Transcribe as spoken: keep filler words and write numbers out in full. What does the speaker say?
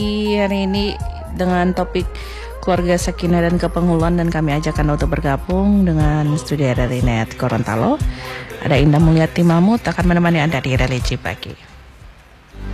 Hari ini dengan topik keluarga Sakinah dan Kepenguluan, dan kami ajak Anda untuk bergabung dengan studio dari Net Gorontalo. Ada Indah Mulyati Mahmud akan menemani Anda di Religi Pagi.